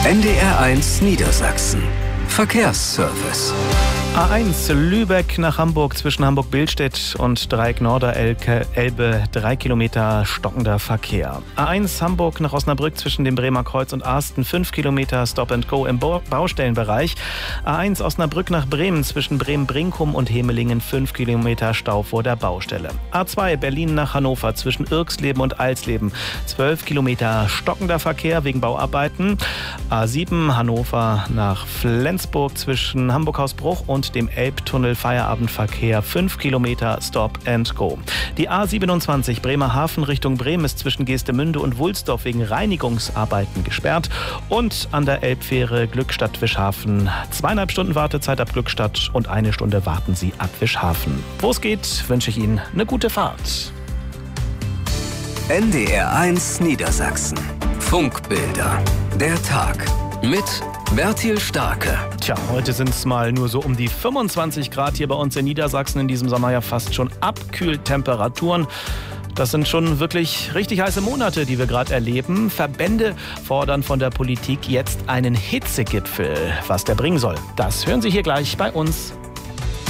NDR1 Niedersachsen. Verkehrsservice. A1 Lübeck nach Hamburg zwischen Hamburg-Billstedt und Dreieck-Norderelbe 3 Kilometer stockender Verkehr. A1 Hamburg nach Osnabrück zwischen dem Bremer Kreuz und Arsten 5 Kilometer Stop and Go im Baustellenbereich. A1 Osnabrück nach Bremen zwischen Bremen-Brinkum und Hemelingen 5 Kilometer Stau vor der Baustelle. A2 Berlin nach Hannover zwischen Irxleben und Alsleben 12 Kilometer stockender Verkehr wegen Bauarbeiten. A7 Hannover nach Flensburg zwischen Hamburg-Hausbruch und dem Elbtunnel Feierabendverkehr 5 Kilometer Stop and Go. Die A27 Bremerhaven Richtung Bremen ist zwischen Geestemünde und Wulsdorf wegen Reinigungsarbeiten gesperrt. Und an der Elbfähre Glückstadt-Wischhafen 2,5 Stunden Wartezeit ab Glückstadt und 1 Stunde warten Sie ab Wischhafen. Wo es geht, wünsche ich Ihnen eine gute Fahrt. NDR1 Niedersachsen. Funkbilder. Der Tag. Mit Bertil Starke. Tja, heute sind es mal nur so um die 25 Grad hier bei uns in Niedersachsen. In diesem Sommer ja fast schon Abkühltemperaturen. Das sind schon wirklich richtig heiße Monate, die wir gerade erleben. Verbände fordern von der Politik jetzt einen Hitzegipfel. Was der bringen soll, das hören Sie hier gleich bei uns.